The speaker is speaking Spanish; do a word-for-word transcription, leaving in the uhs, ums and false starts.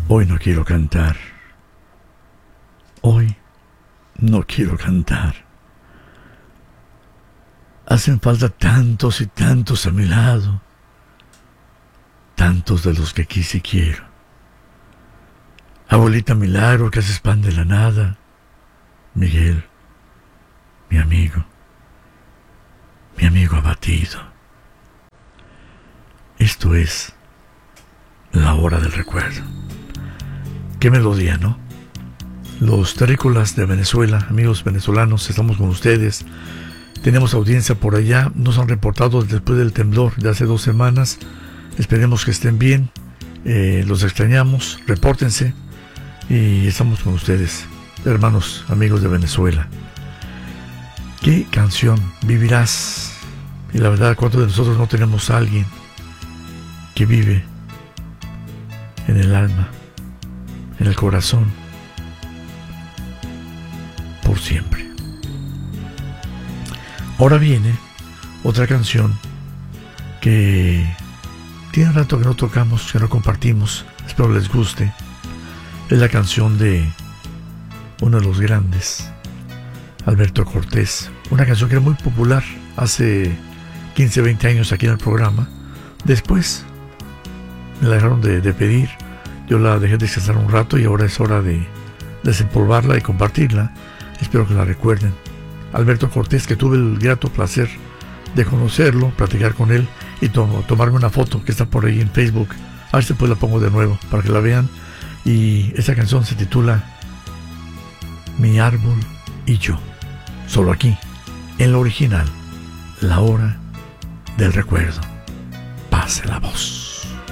Hoy no quiero cantar. Hoy no quiero cantar. Hacen falta tantos y tantos a mi lado. Tantos de los que quise y quiero. Abuelita Milagro, que haces pan de la nada. Miguel, mi amigo. Mi amigo abatido. Esto es la hora del recuerdo. Qué melodía, ¿no? Los terrícolas de Venezuela, amigos venezolanos, estamos con ustedes. Tenemos audiencia por allá, nos han reportado después del temblor de hace dos semanas. Esperemos que estén bien, eh, los extrañamos, repórtense y estamos con ustedes, hermanos, amigos de Venezuela. ¿Qué canción vivirás? Y la verdad, ¿cuántos de nosotros no tenemos a alguien que vive en el alma, en el corazón, por siempre? Ahora viene otra canción que tiene rato que no tocamos, que no compartimos, espero les guste. Es la canción de uno de los grandes, Alberto Cortés, una canción que era muy popular hace quince, veinte años aquí en el programa. Después me la dejaron de, de pedir, yo la dejé descansar un rato y ahora es hora de desempolvarla y compartirla. Espero que la recuerden. Alberto Cortés, que tuve el grato placer de conocerlo, platicar con él y to- tomarme una foto que está por ahí en Facebook. A ver si después la pongo de nuevo para que la vean. Y esa canción se titula Mi árbol y yo. Solo aquí, en la original, la hora del recuerdo. Pase la voz.